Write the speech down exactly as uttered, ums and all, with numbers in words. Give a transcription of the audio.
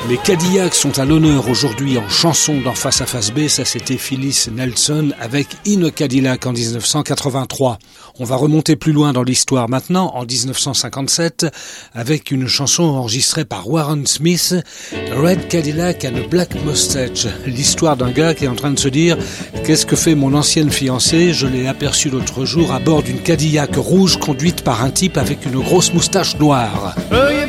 Les Cadillacs sont à l'honneur aujourd'hui en chanson dans Face à Face B. Ça, c'était Phyllis Nelson avec In a Cadillac en dix-neuf cent quatre-vingt-trois. On va remonter plus loin dans l'histoire maintenant, en dix-neuf cent cinquante-sept, avec une chanson enregistrée par Warren Smith, Red Cadillac and a Black Mustache. L'histoire d'un gars qui est en train de se dire « Qu'est-ce que fait mon ancienne fiancée ? Je l'ai aperçue l'autre jour à bord d'une Cadillac rouge conduite par un type avec une grosse moustache noire. »